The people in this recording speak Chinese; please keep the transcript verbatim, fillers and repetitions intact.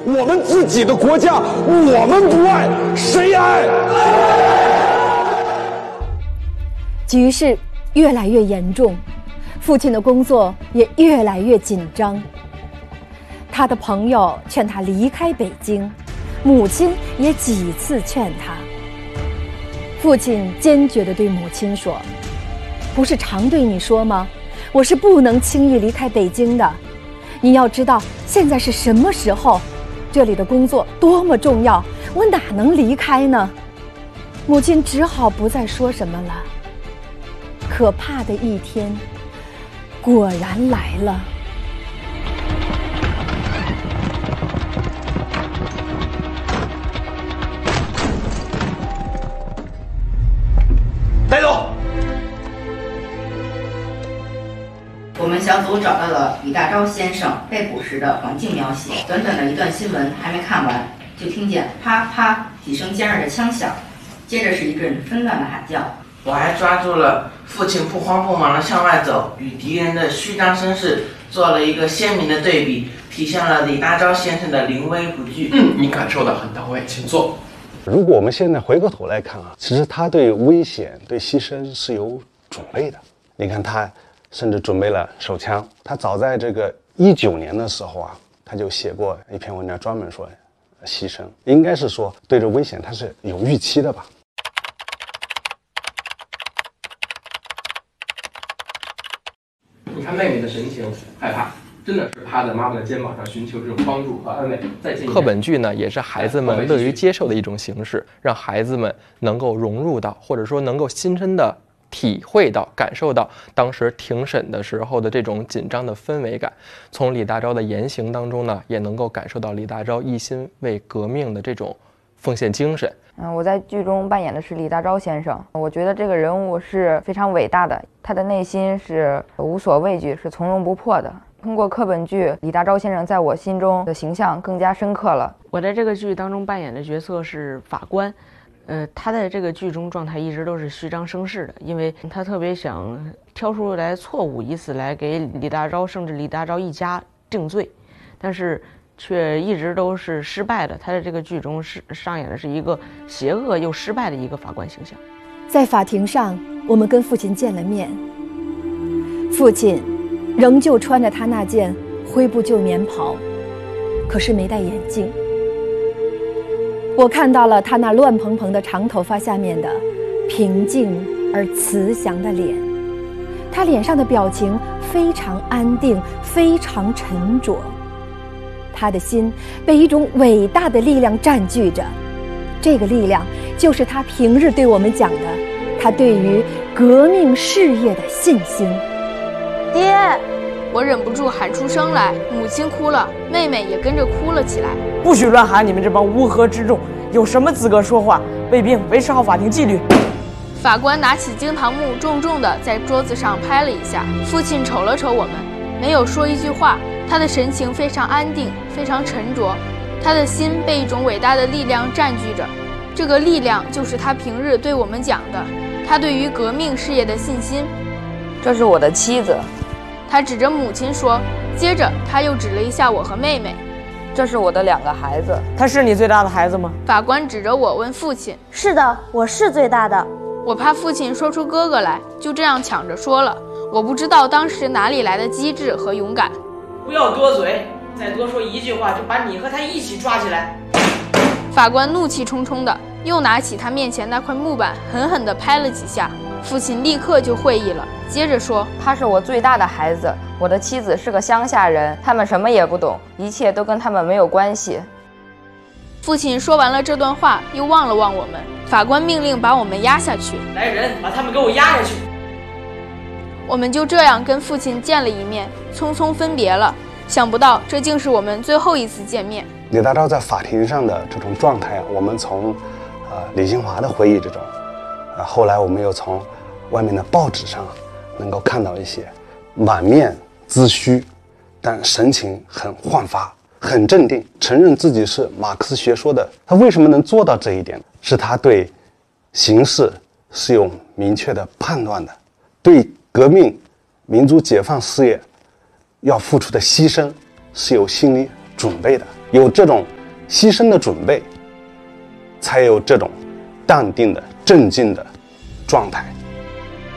我们自己的国家，我们不爱，谁爱？ 局势越来越严重，父亲的工作也越来越紧张。他的朋友劝他离开北京，母亲也几次劝他。父亲坚决地对母亲说：“不是常对你说吗？我是不能轻易离开北京的。你要知道，现在是什么时候？这里的工作多么重要，我哪能离开呢？”母亲只好不再说什么了。可怕的一天果然来了。 带走。 我们小组找到了李大钊先生被捕时的环境描写。短短的一段新闻还没看完，就听见啪啪几声尖锐的枪响，接着是一阵纷乱的喊叫。 我还抓住了父亲不慌不忙地向外走，与敌人的虚张声势做了一个鲜明的对比，体现了李大钊先生的临危不惧。 嗯，你感受得很到位，请坐。 如果我们现在回过头来看啊，其实他对危险、对牺牲是有准备的。你看，他甚至准备了手枪。他早在这个一九年的时候啊，他就写过一篇文章，专门说牺牲，应该是说对这危险他是有预期的吧。 你看妹妹的神情，害怕，真的是趴在妈妈的肩膀上寻求这种帮助和安慰。再见。 课本剧呢，也是孩子们乐于接受的一种形式，让孩子们能够融入到，或者说能够亲身的体会到、感受到当时庭审的时候的这种紧张的氛围感。从李大钊的言行当中呢，也能够感受到李大钊一心为革命的这种奉献精神。 嗯，我在剧中扮演的是李大钊先生。我觉得这个人物是非常伟大的，他的内心是无所畏惧，是从容不迫的。通过课本剧，李大钊先生在我心中的形象更加深刻了。 我在这个剧当中扮演的角色是法官，呃，他在这个剧中状态一直都是虚张声势的，因为他特别想挑出来错误，以此来给李大钊甚至李大钊一家定罪，但是却一直都是失败的。他在这个剧中是上演的是一个邪恶又失败的一个法官形象。 在法庭上，我们跟父亲见了面，父亲仍旧穿着他那件灰布旧棉袍，可是没戴眼镜。我看到了他那乱蓬蓬的长头发下面的平静而慈祥的脸，他脸上的表情非常安定，非常沉着。他的心被一种伟大的力量占据着，这个力量就是他平日对我们讲的，他对于革命事业的信心。 爹！我忍不住喊出声来，母亲哭了，妹妹也跟着哭了起来。 不许乱喊！你们这帮乌合之众，有什么资格说话？卫兵，维持好法庭纪律。 法官拿起惊堂木，重重地在桌子上拍了一下。父亲瞅了瞅我们，没有说一句话，他的神情非常安定，非常沉着，他的心被一种伟大的力量占据着。这个力量就是他平日对我们讲的，他对于革命事业的信心。 这是我的妻子。 他指着母亲说，接着他又指了一下我和妹妹。 这是我的两个孩子。 他是你最大的孩子吗？ 法官指着我问父亲。 是的，我是最大的。 我怕父亲说出哥哥来，就这样抢着说了。我不知道当时哪里来的机智和勇敢。 不要多嘴，再多说一句话就把你和他一起抓起来。 法官怒气冲冲的又拿起他面前那块木板，狠狠地拍了几下。父亲立刻就会意了，接着说， 他是我最大的孩子，我的妻子是个乡下人，他们什么也不懂，一切都跟他们没有关系。 父亲说完了这段话，又望了望我们。法官命令把我们押下去。 来人，把他们给我押下去。 我们就这样跟父亲见了一面，匆匆分别了。想不到这竟是我们最后一次见面。 李大钊在法庭上的这种状态，我们从呃李新华的回忆之中，呃后来我们又从外面的报纸上能够看到一些满面髭须，但神情很焕发，很镇定，承认自己是马克思学说的。他为什么能做到这一点？是他对形势是有明确的判断的，对革命民族解放事业要付出的牺牲是有心理准备的，有这种牺牲的准备，才有这种淡定的、镇静的状态。